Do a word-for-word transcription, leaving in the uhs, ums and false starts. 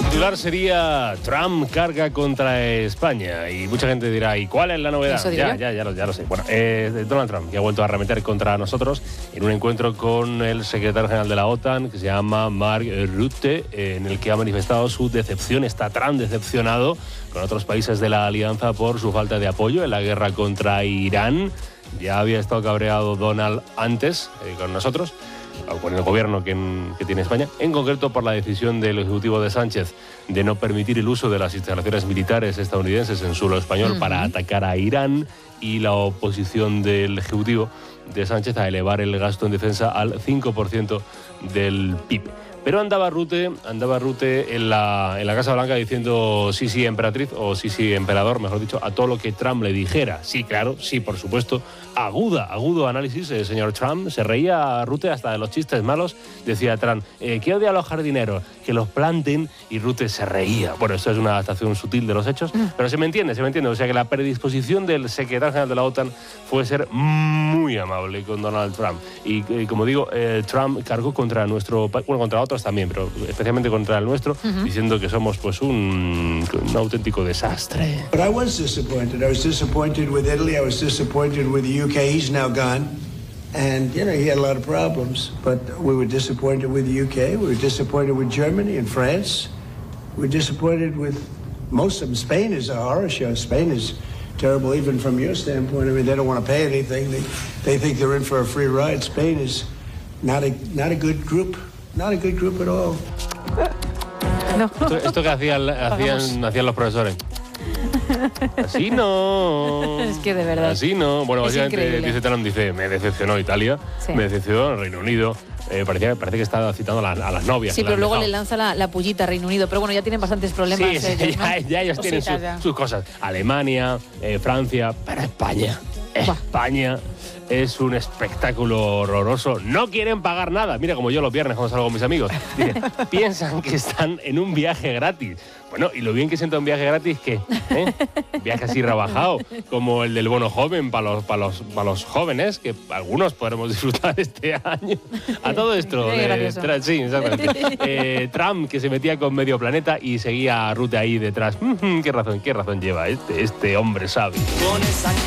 titular sería Trump carga contra España y mucha gente dirá, ¿y cuál es la novedad? Ya, ya, ya, lo, ya lo sé. Bueno, eh, Donald Trump, que ha vuelto a arremeter contra nosotros en un encuentro con el secretario general de la OTAN, que se llama Mark Rutte, en el que ha manifestado su decepción. Está Trump decepcionado con otros países de la alianza por su falta de apoyo en la guerra contra Irán. Ya había estado cabreado Donald antes eh, con nosotros, con el gobierno que, que tiene España, en concreto por la decisión del Ejecutivo de Sánchez de no permitir el uso de las instalaciones militares estadounidenses en suelo español uh-huh. para atacar a Irán, y la oposición del Ejecutivo de Sánchez a elevar el gasto en defensa al cinco por ciento del P I B. Pero andaba Rutte, andaba Rutte en la, en la Casa Blanca diciendo sí, sí, emperatriz, o sí, sí, emperador, mejor dicho, a todo lo que Trump le dijera. Sí, claro, sí, por supuesto. Aguda, agudo análisis, el señor Trump. Se reía Rutte hasta de los chistes malos. Decía Trump, eh, ¿qué odia a los jardineros? Que los planten, y Rutte se reía. Bueno, esto es una adaptación sutil de los hechos, pero se me entiende, se me entiende. O sea que la predisposición del secretario general de la OTAN fue ser muy amable con Donald Trump. Y, y como digo, eh, Trump cargó contra nuestro país, bueno, contra otros también, pero especialmente contra el nuestro, uh-huh. diciendo que somos pues un, un auténtico desastre. But I was disappointed. I was disappointed with Italy. I was disappointed with the U K. He's now gone. And, you know, he had a lot of problems. But we were disappointed with the U K. We were disappointed with Germany and France. We were disappointed with most of them. Spain is a horror show. Spain is terrible, even from your standpoint. I mean, they don't want to pay anything. They, they think they're in for a free ride. Spain is not a, not a good group. Not a good group at all. No. Esto, esto que hacían, hacían, hacían los profesores. Así no. Es que de verdad. Así no. Bueno, es básicamente increíble. dice Trump, dice, me decepcionó Italia, sí. me decepcionó el Reino Unido. Eh, parece, parece que está citando a, la, a las novias. Sí, pero luego dejado. le lanza la, la pullita a Reino Unido. Pero bueno, ya tienen bastantes problemas. Sí, sí, ellos, ya, ¿no? ya ellos tienen su, sus cosas. Alemania, eh, Francia, pero España. Bah. España es un espectáculo horroroso. No quieren pagar nada. Mira, como yo los viernes cuando salgo con mis amigos. Dicen, piensan que están en un viaje gratis. Bueno, y lo bien que sienta un viaje gratis, ¿qué? ¿Eh? Viaje así rebajado, como el del bono joven para los, para los, para los jóvenes, que algunos podremos disfrutar este año. A todo esto, eh, tra- sí, exactamente. Eh, Trump, que se metía con medio planeta y seguía a Rutte ahí detrás. Mm-hmm, ¿Qué razón, qué razón lleva este, este hombre sabio?